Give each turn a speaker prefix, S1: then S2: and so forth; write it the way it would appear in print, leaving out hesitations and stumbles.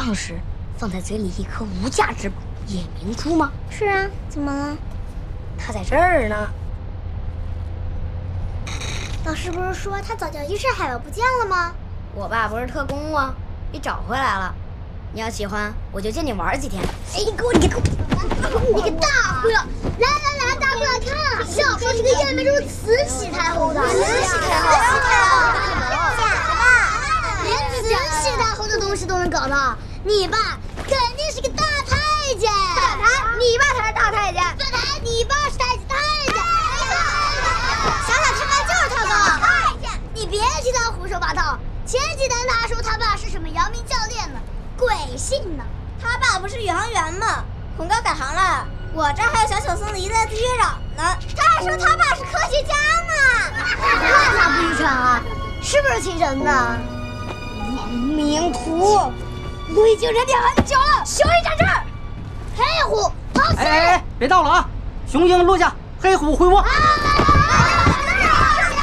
S1: 放时，放在嘴里一颗无价之宝也明珠吗？
S2: 是啊，怎么了？
S1: 它在这儿呢。
S2: 老师不是说他早教鸡翅海螺不见了吗？
S1: 我爸不是特工吗？给找回来了。你要喜欢，我就借你玩几天。哎，你给我！你个大灰狼！来，大家过来看啊！小说这个燕梅珠是慈禧太后的。慈禧太后？
S2: 假的！
S1: 连慈禧太后的东西都能搞到，你爸肯定是个大太监。反台，你爸才是大太监。反台，你爸是太监。想想他爸就是特高。太监，你别听他胡说八道。前几天他说他爸是什么阳明教练呢，鬼信呢。
S2: 他爸不是宇航员吗？恐高改行了。我这还有小小松子一再继续嚷呢。
S1: 他还说他爸是科学家呢。那他不愚蠢啊？是不是亲生的？亡命徒，我已经忍点很久了。雄鹰展翅，黑虎跑起！
S3: 哎，别闹了啊！雄鹰落下，黑虎回窝。